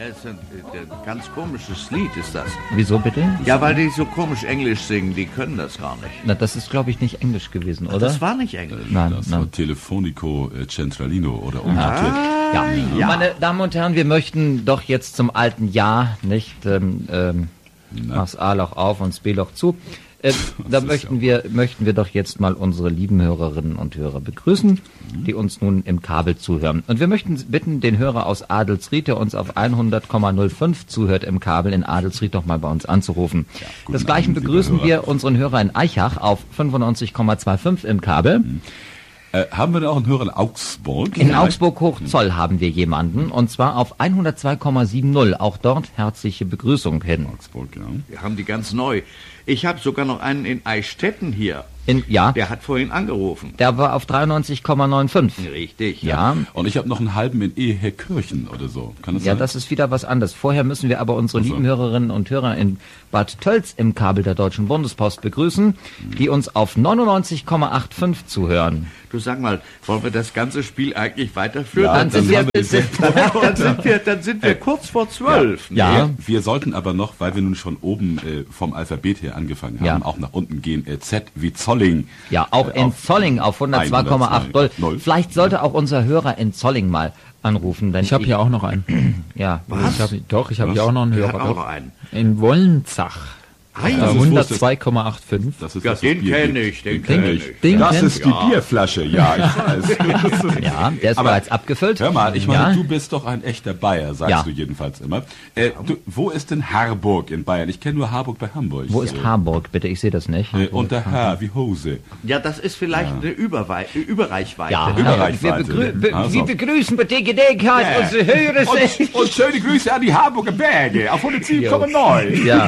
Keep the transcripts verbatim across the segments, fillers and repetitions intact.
Es ist ein, ein ganz komisches Lied, ist das. Wieso bitte? Ja, weil die so komisch Englisch singen, die können das gar nicht. Na, das ist, glaube ich, nicht Englisch gewesen, oder? Das war nicht Englisch. Nein, Das nein. war Telefonico äh, Centralino oder umgekehrt. Ah, Ja. ja. Meine Damen und Herren, wir möchten doch jetzt zum alten Jahr, nicht, ähm, ähm, Na. mach's A-Loch auf und das B-Loch zu. Äh, da ist möchten ja wir, möchten wir doch jetzt mal unsere lieben Hörerinnen und Hörer begrüßen, Mhm. die uns nun im Kabel zuhören. Und wir möchten bitten, den Hörer aus Adelsried, der uns auf hundert Komma null fünf zuhört im Kabel in Adelsried, doch mal bei uns anzurufen. guten Das Gleiche Abend, liebe begrüßen Hörer. wir unseren Hörer in Eichach auf fünfundneunzig Komma fünfundzwanzig im Kabel. Äh, haben wir da auch einen Hörer in Augsburg? In Augsburg-Hochzoll haben wir jemanden, und zwar auf hundertzwei Komma siebzig. Auch dort herzliche Begrüßung hin. Augsburg, ja. Wir haben die ganz neu. Ich habe sogar noch einen in Eichstätten hier. In, ja, Der hat vorhin angerufen. der war auf dreiundneunzig Komma fünfundneunzig. Richtig. Ja, Und ich habe noch einen halben in Ehekirchen oder so. Kann das ja, sein? das ist wieder was anderes. Vorher müssen wir aber unsere Ach so. lieben Hörerinnen und Hörer in Bad Tölz im Kabel der Deutschen Bundespost begrüßen, die uns auf neunundneunzig Komma fünfundachtzig zuhören. Du sag mal, wollen wir das ganze Spiel eigentlich weiterführen? Ja, dann, dann sind sind wir, wir- sind, dann, sind wir, dann sind wir kurz vor zwölf. Ja. ne? Wir sollten aber noch, weil wir nun schon oben äh, vom Alphabet her angefangen haben, Ja. auch nach unten gehen. Äh, Z wie Zolling. Ja, auch Äh, in auf Zolling auf hundertzwei Komma acht null. hundertzwei. Vielleicht sollte auch unser Hörer in Zolling mal anrufen. Denn Ich habe hier auch noch einen. Ja, Was? Ich hab, doch, ich habe Was? hier auch noch einen Der Hörer. hat auch Doch. noch einen. In Wollenzach. Ei, Äh, Das ist- wo ist hundertzwei Komma fünfundachtzig. Das ist ja, das, was den Bier kenne gibt. ich, den Den kenne kenn ich. ich. Den Das kenn- ist die Bierflasche, ja, ich weiß. ja, der ist Aber bereits abgefüllt. Hör mal, ich meine, ja. du bist doch ein echter Bayer, sagst Ja. du jedenfalls immer. Äh, du, wo ist denn Harburg in Bayern? Ich kenne nur Harburg bei Hamburg. Wo ist Äh, Harburg, bitte? Ich sehe das nicht. Äh, unter H wie Hose. Ja, das ist vielleicht eine Überwei Überreichweite. Ja, Überreichweite. wir, begrü be Also. wir begrüßen bei der Gelegenheit Ja. unsere Hörer. Und, und schöne Grüße an die Harburger Berge auf hundertsieben Komma neun. Ja.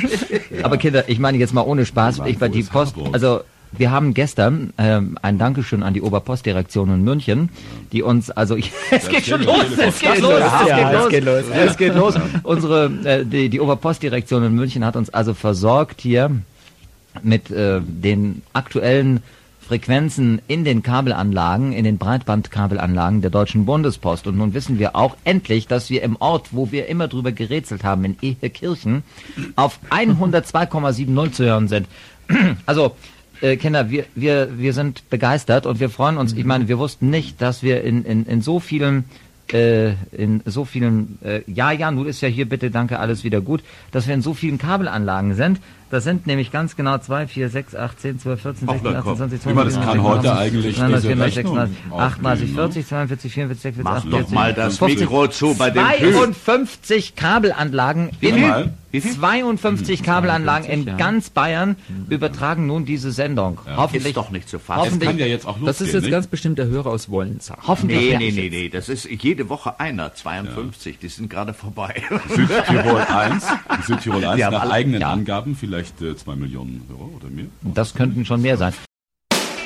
Aber Kinder, ich meine jetzt mal ohne Spaß, ich war wo die ist Post, Harburg? also wir haben gestern ähm, ein Dankeschön an die Oberpostdirektion in München, die uns, also es geht schon los, es geht los, es Ja, geht es los, geht los. es geht los. Unsere, äh, die, die Oberpostdirektion in München hat uns also versorgt hier mit äh, den aktuellen Frequenzen in den Kabelanlagen, in den Breitbandkabelanlagen der Deutschen Bundespost. Und nun wissen wir auch endlich, dass wir im Ort, wo wir immer drüber gerätselt haben, in Ehekirchen, auf hundertzwei Komma siebzig zu hören sind. Also, äh, Kinder, wir, wir, wir sind begeistert und wir freuen uns. Ich meine, wir wussten nicht, dass wir in, in, in so vielen äh, in so vielen, äh, ja, ja, nun ist ja hier bitte, danke, alles wieder gut, dass wir in so vielen Kabelanlagen sind. Das sind nämlich ganz genau zwei, vier, sechs, acht, zehn, zwölf, vierzehn, Ach, sechzehn, na komm. achtzehn, zwanzig, Wie man das zweiundzwanzig, kann heute sechsundzwanzig, eigentlich sechsundzwanzig, diese vierunddreißig, Rechnung sechsunddreißig, achtunddreißig, aufgeben, ne? vierzig, zweiundvierzig, vierundvierzig, sechsundvierzig, Mach achtundvierzig, doch mal das fünfzig, Mikro zu bei den Höhen. zweiundfünfzig Kabelanlagen in Mal. zweiundfünfzig Kabelanlagen in ja. ganz Bayern übertragen nun diese Sendung. Hoffentlich Ist doch nicht zu Es fassen. Hoffentlich- kann ja jetzt auch losgehen, Das ist jetzt nicht? ganz bestimmt der Hörer aus Wollenzach. hoffentlich Nee, ja. nee, nee, nee, das ist jede Woche einer, zweiundfünfzig, die sind gerade vorbei. Südtirol eins, Südtirol eins Die haben nach alle- eigenen ja. Angaben vielleicht äh, zwei Millionen Euro oder mehr. Das könnten schon mehr sein.